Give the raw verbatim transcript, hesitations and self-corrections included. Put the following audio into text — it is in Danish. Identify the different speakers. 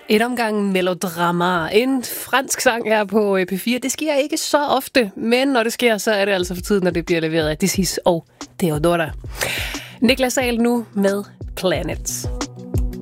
Speaker 1: Et omgang melodrama. En fransk sang her på P fire. Det sker ikke så ofte, men når det sker, så er det altså for tiden, når det bliver leveret af Dizzy og Theodora. Niklas Sahl nu med Planet.